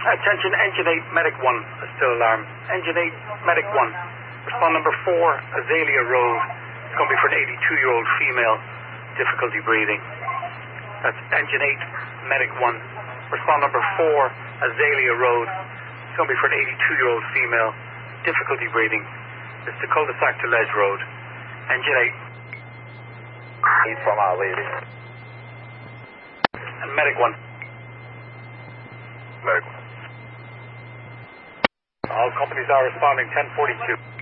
Attention, Engine 8, Medic 1, still alarm. Engine 8, Medic 1. Respond number 4, Azalea Road. It's going to be for an 82-year-old female, difficulty breathing. That's Engine 8, Medic 1. Respond number 4, Azalea Road. It's going to be for an 82-year-old female, difficulty breathing. It's the cul-de-sac to Ledge Road. Engine 8. He's from our lady. And Medic 1. Medic 1. All companies are responding 1042.